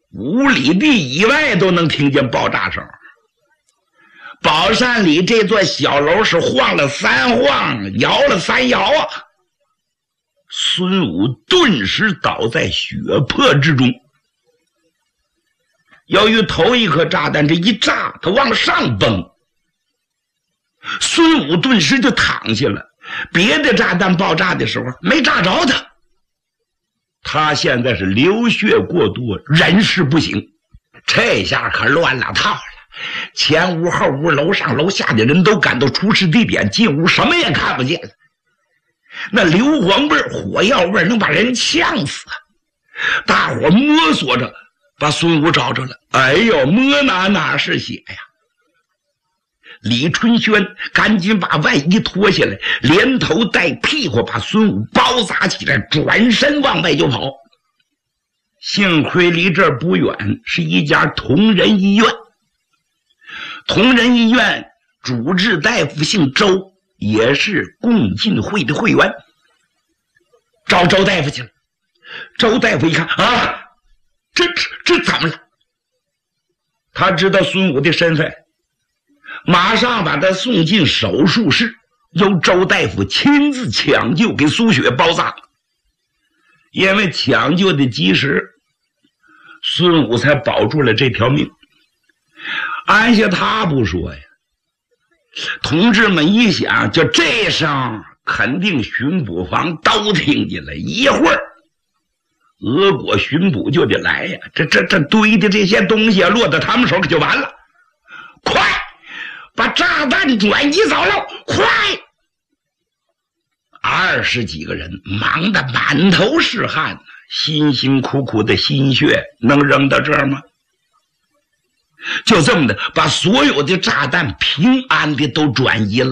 5里地以外都能听见爆炸声。宝山里这座小楼是晃了3晃，摇了3摇啊！孙武顿时倒在血泊之中。由于头一颗炸弹这一炸，他往上蹦，孙武顿时就躺下了。别的炸弹爆炸的时候没炸着他，他现在是流血过多，人事不省。这下可乱了套了，前屋后屋楼上楼下的人都赶到出事地点，进屋什么也看不见了。那硫磺味火药味能把人呛死啊！大伙摸索着把孙武找着了，哎呦，摸哪是血呀！李春轩赶紧把外衣脱下来，连头带屁股把孙武包扎起来，转身往外就跑。幸亏离这儿不远是一家同仁医院，同仁医院主治大夫姓周，也是共进会的会员。找周大夫去了。周大夫一看啊，这怎么了？他知道孙武的身份，马上把他送进手术室，由周大夫亲自抢救，给苏雪包扎。因为抢救的及时，孙武才保住了这条命。按下他不说呀，同志们一想，就这声肯定巡捕房都听见了，一会儿俄国巡捕就得来呀，这堆的这些东西落到他们手可就完了。快把炸弹转移走了，快！20几个人忙得满头是汗，辛辛苦苦的心血能扔到这儿吗？就这么的把所有的炸弹平安的都转移了。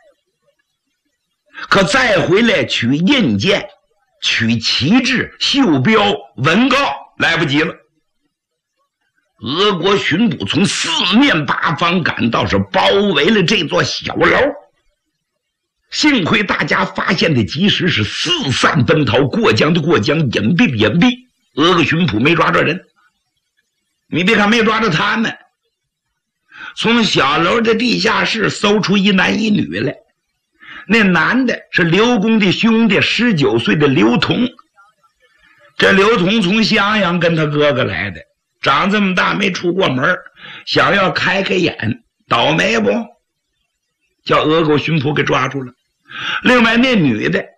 可再回来取印件、取旗帜、绣标、文告来不及了。俄国巡捕从4面8方赶到，是包围了这座小楼。幸亏大家发现的及时，是四散奔逃，过江的过江，隐蔽的隐蔽。俄国巡捕没抓着人，你别看没抓着他们，从小楼的地下室搜出一男一女来。那男的是刘公的兄弟，19岁的刘同。这刘同从襄阳跟他哥哥来的，长这么大没出过门，想要开眼，倒霉不？叫俄国巡捕给抓住了。另外那女的